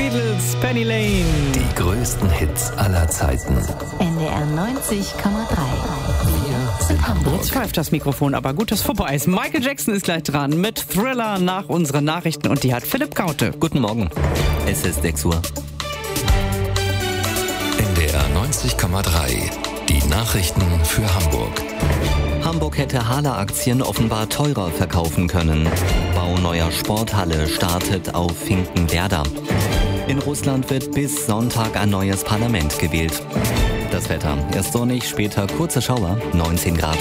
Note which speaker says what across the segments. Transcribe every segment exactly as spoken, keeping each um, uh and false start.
Speaker 1: Beatles, Penny Lane.
Speaker 2: Die größten Hits aller Zeiten.
Speaker 3: N D R neunzig Komma drei.
Speaker 2: Wir sind Hamburg.
Speaker 1: Jetzt pfeift das Mikrofon, aber gut, dass vorbei ist. Michael Jackson ist gleich dran mit Thriller nach unseren Nachrichten und die hat Philipp Kaute.
Speaker 4: Guten Morgen. Es ist sechs Uhr.
Speaker 2: N D R neunzig Komma drei. Die Nachrichten für Hamburg.
Speaker 4: Hamburg hätte Hala-Aktien offenbar teurer verkaufen können. Bau neuer Sporthalle startet auf Finkenwerder. In Russland wird bis Sonntag ein neues Parlament gewählt. Das Wetter: erst sonnig, später kurze Schauer, neunzehn Grad.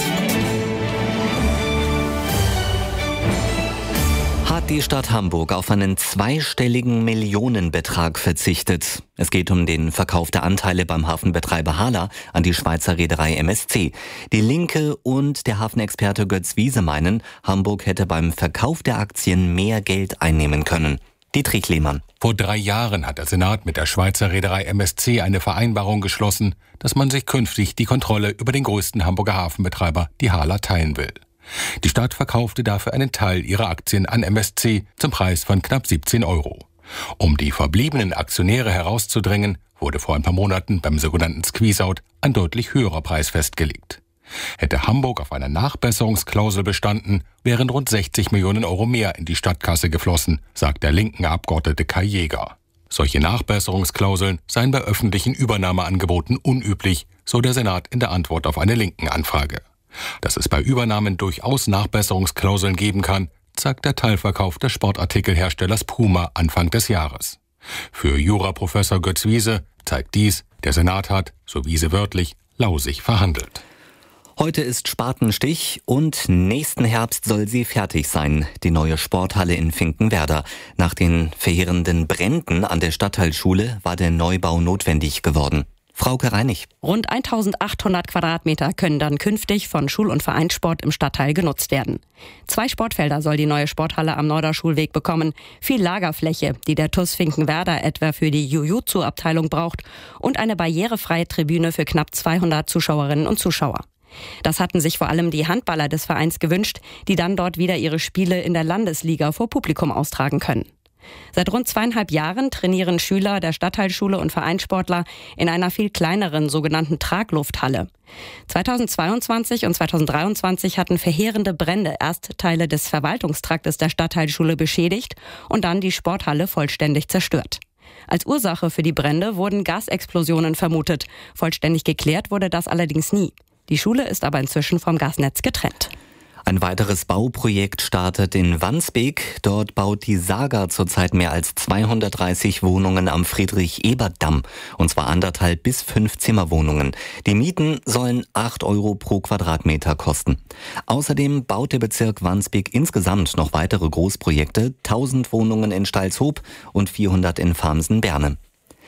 Speaker 4: Hat die Stadt Hamburg auf einen zweistelligen Millionenbetrag verzichtet. Es geht um den Verkauf der Anteile beim Hafenbetreiber Hala an die Schweizer Reederei M S C. Die Linke und der Hafenexperte Götz Wiese meinen, Hamburg hätte beim Verkauf der Aktien mehr Geld einnehmen können. Dietrich Lehmann.
Speaker 5: Vor drei Jahren hat der Senat mit der Schweizer Reederei M S C eine Vereinbarung geschlossen, dass man sich künftig die Kontrolle über den größten Hamburger Hafenbetreiber, die Hala, teilen will. Die Stadt verkaufte dafür einen Teil ihrer Aktien an M S C zum Preis von knapp siebzehn Euro. Um die verbliebenen Aktionäre herauszudrängen, wurde vor ein paar Monaten beim sogenannten Squeeze-Out ein deutlich höherer Preis festgelegt. Hätte Hamburg auf einer Nachbesserungsklausel bestanden, wären rund sechzig Millionen Euro mehr in die Stadtkasse geflossen, sagt der linken Abgeordnete Kai Jäger. Solche Nachbesserungsklauseln seien bei öffentlichen Übernahmeangeboten unüblich, so der Senat in der Antwort auf eine linken Anfrage. Dass es bei Übernahmen durchaus Nachbesserungsklauseln geben kann, zeigt der Teilverkauf des Sportartikelherstellers Puma Anfang des Jahres. Für Juraprofessor Götz Wiese zeigt dies, der Senat hat, so Wiese wörtlich, lausig verhandelt.
Speaker 4: Heute ist Spatenstich und nächsten Herbst soll sie fertig sein, die neue Sporthalle in Finkenwerder. Nach den verheerenden Bränden an der Stadtteilschule war der Neubau notwendig geworden. Frauke Reinig.
Speaker 6: Rund eintausendachthundert Quadratmeter können dann künftig von Schul- und Vereinssport im Stadtteil genutzt werden. Zwei Sportfelder soll die neue Sporthalle am Norderschulweg bekommen, viel Lagerfläche, die der T U S Finkenwerder etwa für die Jiu-Jitsu-Abteilung braucht, und eine barrierefreie Tribüne für knapp zweihundert Zuschauerinnen und Zuschauer. Das hatten sich vor allem die Handballer des Vereins gewünscht, die dann dort wieder ihre Spiele in der Landesliga vor Publikum austragen können. Seit rund zweieinhalb Jahren trainieren Schüler der Stadtteilschule und Vereinssportler in einer viel kleineren sogenannten Traglufthalle. zweitausendzweiundzwanzig und zweitausenddreiundzwanzig hatten verheerende Brände erst Teile des Verwaltungstraktes der Stadtteilschule beschädigt und dann die Sporthalle vollständig zerstört. Als Ursache für die Brände wurden Gasexplosionen vermutet. Vollständig geklärt wurde das allerdings nie. Die Schule ist aber inzwischen vom Gasnetz getrennt.
Speaker 4: Ein weiteres Bauprojekt startet in Wandsbek. Dort baut die Saga zurzeit mehr als zweihundertdreißig Wohnungen am Friedrich-Ebert-Damm. Und zwar anderthalb bis fünf Zimmerwohnungen. Die Mieten sollen acht Euro pro Quadratmeter kosten. Außerdem baut der Bezirk Wandsbek insgesamt noch weitere Großprojekte. tausend Wohnungen in Steilshoop und vierhundert in Farmsen-Berne.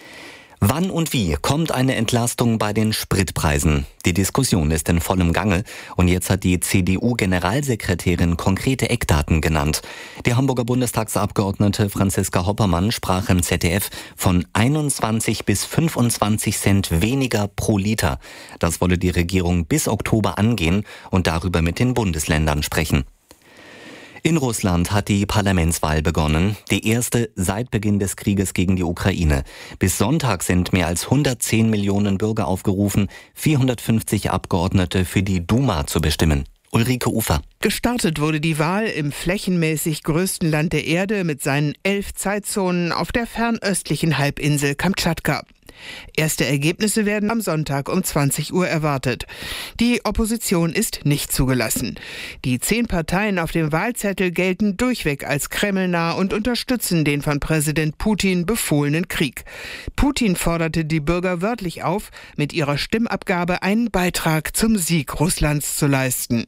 Speaker 4: Wann und wie kommt eine Entlastung bei den Spritpreisen? Die Diskussion ist in vollem Gange und jetzt hat die C D U-Generalsekretärin konkrete Eckdaten genannt. Die Hamburger Bundestagsabgeordnete Franziska Hoppermann sprach im Z D F von einundzwanzig bis fünfundzwanzig Cent weniger pro Liter. Das wolle die Regierung bis Oktober angehen und darüber mit den Bundesländern sprechen. In Russland hat die Parlamentswahl begonnen, die erste seit Beginn des Krieges gegen die Ukraine. Bis Sonntag sind mehr als hundertzehn Millionen Bürger aufgerufen, vierhundertfünfzig Abgeordnete für die Duma zu bestimmen. Ulrike Ufer.
Speaker 7: Gestartet wurde die Wahl im flächenmäßig größten Land der Erde mit seinen elf Zeitzonen auf der fernöstlichen Halbinsel Kamtschatka. Erste Ergebnisse werden am Sonntag um zwanzig Uhr erwartet. Die Opposition ist nicht zugelassen. Die zehn Parteien auf dem Wahlzettel gelten durchweg als kremlnah und unterstützen den von Präsident Putin befohlenen Krieg. Putin forderte die Bürger wörtlich auf, mit ihrer Stimmabgabe einen Beitrag zum Sieg Russlands zu leisten.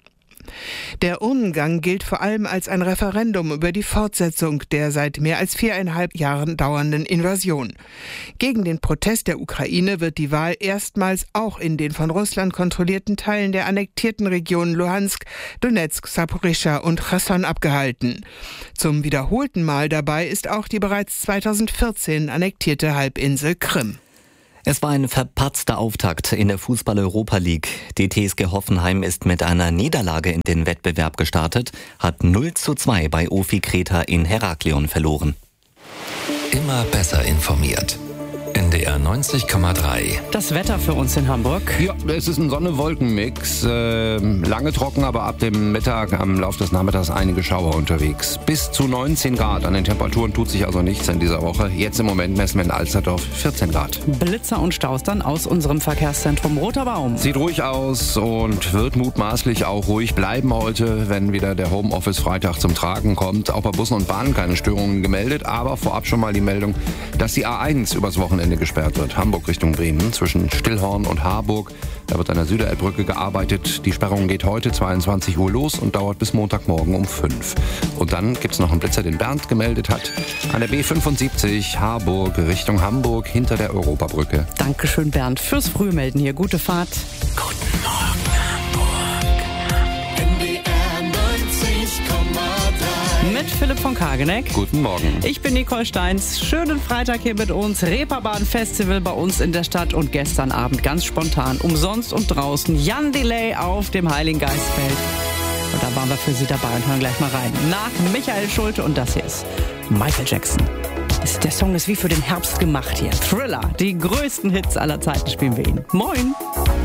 Speaker 7: Der Urnengang gilt vor allem als ein Referendum über die Fortsetzung der seit mehr als viereinhalb Jahren dauernden Invasion. Gegen den Protest der Ukraine wird die Wahl erstmals auch in den von Russland kontrollierten Teilen der annektierten Regionen Luhansk, Donetsk, Saporischschja und Cherson abgehalten. Zum wiederholten Mal dabei ist auch die bereits zweitausendvierzehn annektierte Halbinsel Krim.
Speaker 4: Es war ein verpatzter Auftakt in der Fußball-Europa League. Die T S G Hoffenheim ist mit einer Niederlage in den Wettbewerb gestartet, hat null zu zwei bei Ofi Kreta in Heraklion verloren.
Speaker 2: Immer besser informiert. N D R neunzig Komma drei.
Speaker 1: Das Wetter für uns in Hamburg.
Speaker 8: Ja, es ist ein Sonne-Wolken-Mix. Äh, lange trocken, aber ab dem Mittag, am Laufe des Nachmittags einige Schauer unterwegs. Bis zu neunzehn Grad. An den Temperaturen tut sich also nichts in dieser Woche. Jetzt im Moment messen wir in Alsterdorf vierzehn Grad.
Speaker 1: Blitzer und Staus dann aus unserem Verkehrszentrum Roter Baum.
Speaker 8: Sieht ruhig aus und wird mutmaßlich auch ruhig bleiben heute, wenn wieder der Homeoffice-Freitag zum Tragen kommt. Auch bei Bussen und Bahnen keine Störungen gemeldet, aber vorab schon mal die Meldung, dass die A eins übers Wochenende gesperrt wird. Hamburg Richtung Bremen zwischen Stillhorn und Harburg. Da wird an der Süderelbbrücke gearbeitet. Die Sperrung geht heute zweiundzwanzig Uhr los und dauert bis Montagmorgen um fünf. Und dann gibt es noch einen Blitzer, den Bernd gemeldet hat. An der B fünfundsiebzig Harburg Richtung Hamburg hinter der Europabrücke.
Speaker 1: Dankeschön, Bernd, fürs Frühmelden hier. Gute Fahrt.
Speaker 2: Guten Morgen, Hamburg.
Speaker 9: N D R neunzig Komma drei.
Speaker 1: Mit Philipp von Kageneck.
Speaker 8: Guten Morgen.
Speaker 1: Ich bin Nicole Steins. Schönen Freitag hier mit uns. Reeperbahn Festival bei uns in der Stadt und gestern Abend ganz spontan, umsonst und draußen, Jan Delay auf dem Heiligen Geistfeld. Und da waren wir für Sie dabei und hören gleich mal rein. Nach Michael Schulte und das hier ist Michael Jackson. Der Song ist wie für den Herbst gemacht hier. Thriller, die größten Hits aller Zeiten spielen wir ihn. Moin!